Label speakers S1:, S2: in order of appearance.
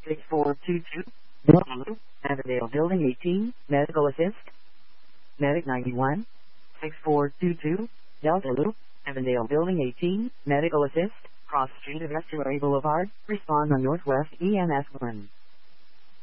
S1: 6422, Delta Loop, Avondale Building 18, Medical Assist. Medic 91, 6422, Delta Loop, Avondale Building 18, Medical Assist, Cross Street of Estuary Boulevard, respond on Northwest EMS 1.